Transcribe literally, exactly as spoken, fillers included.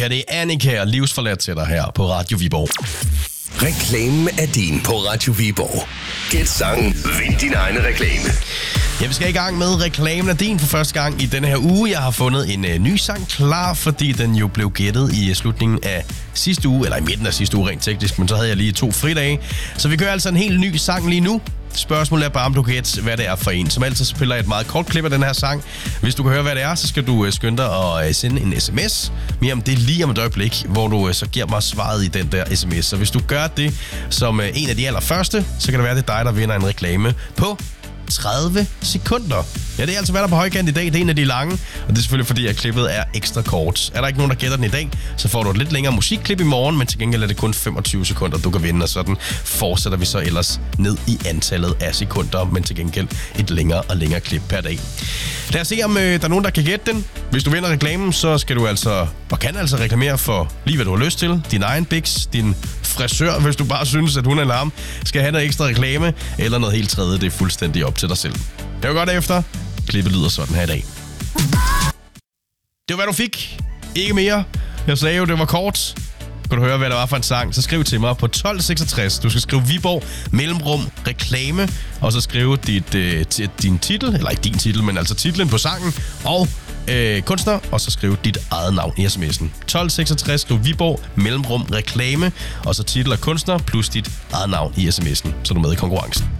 det er Annika og Livsforladt til dig her på Radio Viborg. Reklamen er din på Radio Viborg. Gæt sangen, vind din egen reklame. Ja, vi skal i gang med reklamen af din for første gang i denne her uge. Jeg har fundet en uh, ny sang klar, fordi den jo blev gættet i slutningen af sidste uge, eller i midten af sidste uge rent teknisk, men så havde jeg lige to fridage. Så vi kører altså en helt ny sang lige nu. Spørgsmålet er bare, om du kan gætte, hvad det er for en. Som altid spiller jeg et meget kort klip af den her sang. Hvis du kan høre, hvad det er, så skal du uh, skynde dig og uh, sende en sms. Mere om det lige om et øjeblik, hvor du uh, så giver mig svaret i den der sms. Så hvis du gør det som uh, en af de allerførste, så kan det være, det er dig, der vinder en reklame på tredive sekunder. Ja, det er altså, hvad der er på højkant i dag. Det er en af de lange, og det er selvfølgelig, fordi at klippet er ekstra kort. Er der ikke nogen, der gætter den i dag, så får du et lidt længere musikklip i morgen, men til gengæld er det kun femogtyve sekunder, du kan vinde, og sådan fortsætter vi så ellers ned i antallet af sekunder, men til gengæld et længere og længere klip per dag. Lad os se, om øh, der er nogen, der kan gætte den. Hvis du vinder reklamen, så skal du altså, og kan altså reklamere for lige, hvad du har lyst til. Din egen biks, din frisør, hvis du bare synes, at hun eller ham skal have noget ekstra reklame, eller noget helt tredje, det er fuldstændig op til dig selv. Det var godt efter. Klippet lyder sådan her i dag. Det var, hvad du fik. Ikke mere. Jeg sagde jo, det var kort. Kan du høre, hvad der var for en sang, så skriv til mig på tolv seksogtres. Du skal skrive Viborg, mellemrum, reklame, og så skrive dit, øh, t- din titel, eller ikke din titel, men altså titlen på sangen, og øh, kunstner, og så skrive dit eget navn i sms'en. tolv seksogtres, skriv Viborg, mellemrum, reklame, og så titel og kunstner, plus dit eget navn i sms'en, så er du med i konkurrencen.